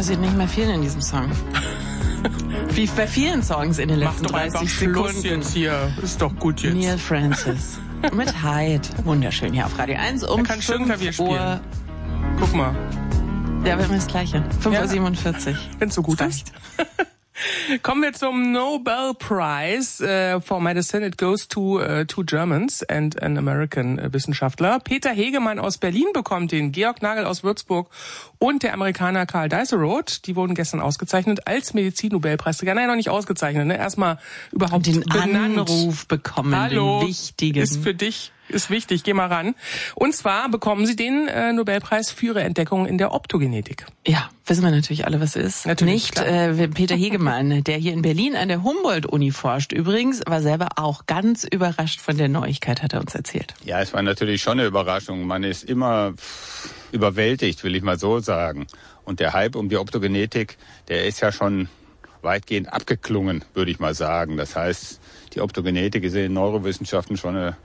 passiert nicht mehr viel in diesem Song. Wie bei vielen Songs in den letzten 30 Sekunden. Jetzt hier. Ist doch gut jetzt. Neil Francis mit Hyde. Wunderschön hier auf Radio 1 um 5 Uhr. Guck mal. Ja, wir haben das Gleiche. 5:47 Uhr. Wenn's so gut ist. Kommen wir zum Nobel Prize for Medicine. It goes to two Germans and an American Wissenschaftler. Peter Hegemann aus Berlin bekommt den, Georg Nagel aus Würzburg und der Amerikaner Karl Dijsselroth. Die wurden gestern ausgezeichnet als Medizin-Nobelpreisträger. Nein, noch nicht ausgezeichnet, ne? Erstmal überhaupt den benannt. Anruf bekommen, Hallo, den wichtigen. ist für dich. Ist wichtig, geh mal ran. Und zwar bekommen sie den Nobelpreis für ihre Entdeckung in der Optogenetik. Ja, wissen wir natürlich alle, was ist. Natürlich, nicht Peter Hegemann, der hier in Berlin an der Humboldt-Uni forscht. Übrigens war selber auch ganz überrascht von der Neuigkeit, hat er uns erzählt. Ja, es war natürlich schon eine Überraschung. Man ist immer überwältigt, will ich mal so sagen. Und der Hype um die Optogenetik, der ist ja schon weitgehend abgeklungen, würde ich mal sagen. Das heißt, die Optogenetik ist in den Neurowissenschaften schon eine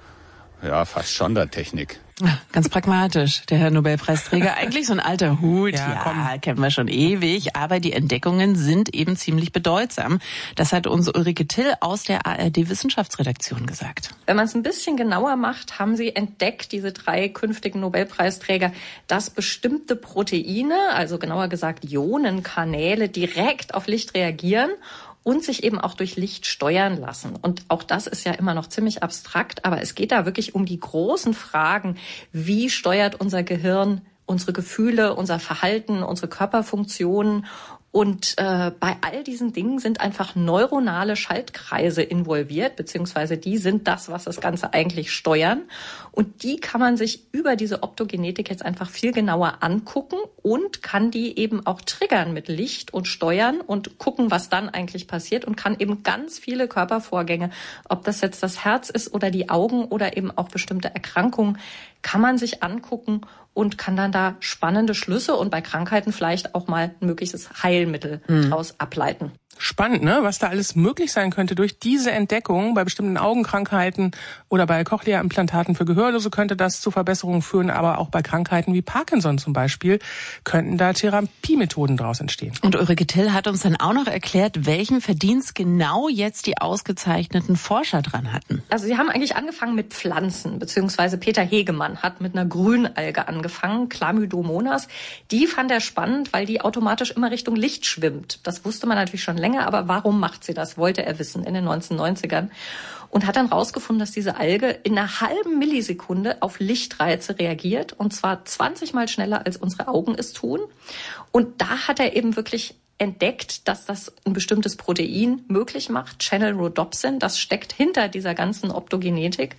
fast Standardtechnik. Ganz pragmatisch, der Herr Nobelpreisträger. Eigentlich so ein alter Hut, kennen wir schon ewig, aber die Entdeckungen sind eben ziemlich bedeutsam. Das hat uns Ulrike Till aus der ARD-Wissenschaftsredaktion gesagt. Wenn man es ein bisschen genauer macht, haben sie entdeckt, diese 3 künftigen Nobelpreisträger, dass bestimmte Proteine, also genauer gesagt Ionenkanäle, direkt auf Licht reagieren und sich eben auch durch Licht steuern lassen. Und auch das ist ja immer noch ziemlich abstrakt, aber es geht da wirklich um die großen Fragen. Wie steuert unser Gehirn unsere Gefühle, unser Verhalten, unsere Körperfunktionen? Und bei all diesen Dingen sind einfach neuronale Schaltkreise involviert, beziehungsweise die sind das, was das Ganze eigentlich steuern. Und die kann man sich über diese Optogenetik jetzt einfach viel genauer angucken und kann die eben auch triggern mit Licht und steuern und gucken, was dann eigentlich passiert und kann eben ganz viele Körpervorgänge, ob das jetzt das Herz ist oder die Augen oder eben auch bestimmte Erkrankungen, kann man sich angucken und kann dann da spannende Schlüsse und bei Krankheiten vielleicht auch mal ein mögliches Heilmittel daraus ableiten. Spannend, ne? Was da alles möglich sein könnte durch diese Entdeckung. Bei bestimmten Augenkrankheiten oder bei Cochlea-Implantaten für Gehörlose könnte das zu Verbesserungen führen, aber auch bei Krankheiten wie Parkinson zum Beispiel könnten da Therapiemethoden daraus entstehen. Und Ulrike Till hat uns dann auch noch erklärt, welchen Verdienst genau jetzt die ausgezeichneten Forscher dran hatten. Also sie haben eigentlich angefangen mit Pflanzen, beziehungsweise Peter Hegemann hat mit einer Grünalge angefangen, Chlamydomonas. Die fand er spannend, weil die automatisch immer Richtung Licht schwimmt. Das wusste man natürlich schon länger, aber warum macht sie das, wollte er wissen in den 1990ern. Und hat dann rausgefunden, dass diese Alge in einer halben Millisekunde auf Lichtreize reagiert, und zwar 20 Mal schneller, als unsere Augen es tun. Und da hat er eben wirklich entdeckt, dass das ein bestimmtes Protein möglich macht, Channel-Rhodopsin, das steckt hinter dieser ganzen Optogenetik.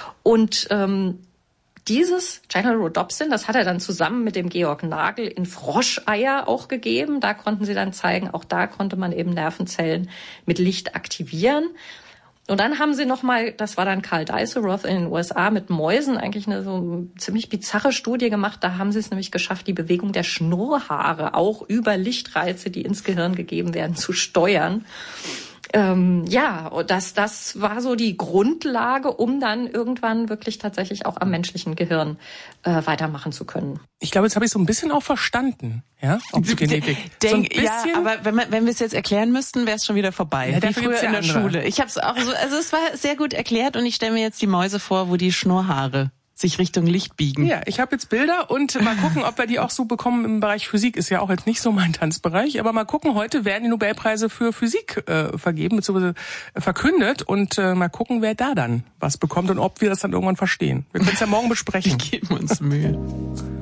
Und dieses Channel-Rhodopsin, das hat er dann zusammen mit dem Georg Nagel in Froscheier auch gegeben. Da konnten sie dann zeigen, auch da konnte man eben Nervenzellen mit Licht aktivieren. Und dann haben sie nochmal, das war dann Karl Dijsselroth in den USA, mit Mäusen eigentlich eine so ziemlich bizarre Studie gemacht. Da haben sie es nämlich geschafft, die Bewegung der Schnurrhaare auch über Lichtreize, die ins Gehirn gegeben werden, zu steuern. Das war so die Grundlage, um dann irgendwann wirklich tatsächlich auch am menschlichen Gehirn weitermachen zu können. Ich glaube, jetzt habe ich so ein bisschen auch verstanden, ja, Optogenetik. So ein bisschen. Ja, aber wenn wir es jetzt erklären müssten, wäre es schon wieder vorbei. Ja, wie früher in der Schule. Ich habe es auch so, also es war sehr gut erklärt und ich stelle mir jetzt die Mäuse vor, wo die Schnurrhaare sich Richtung Licht biegen. Ja, ich habe jetzt Bilder und mal gucken, ob wir die auch so bekommen im Bereich Physik. Ist ja auch jetzt nicht so mein Tanzbereich, aber mal gucken, heute werden die Nobelpreise für Physik vergeben bzw. verkündet und mal gucken, wer da dann was bekommt und ob wir das dann irgendwann verstehen. Wir können es ja morgen besprechen. Wir geben uns Mühe.